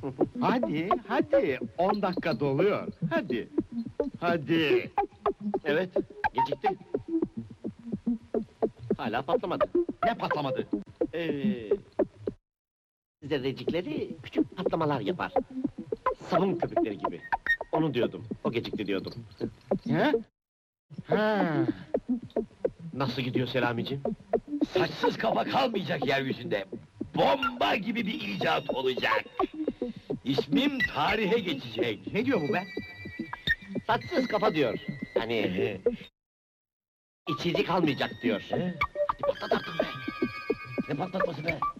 Hadi, hadi, 10 dakika doluyor, hadi! Hadi! Evet, gecikti. Hala patlamadı. Ne patlamadı? Zerrecikleri küçük patlamalar yapar. Sabun köpükleri gibi. Onu diyordum, o gecikti diyordum. He? Ha, Nasıl gidiyor Selamiciğim? Saçsız kafa kalmayacak yeryüzünde. Bomba gibi bir icat olacak. İsmim tarihe geçecek. ne diyor bu be? Saçsız kafa diyor. Hani... içici kalmayacak diyor. Hadi patlat artık be! Ne patlatması be?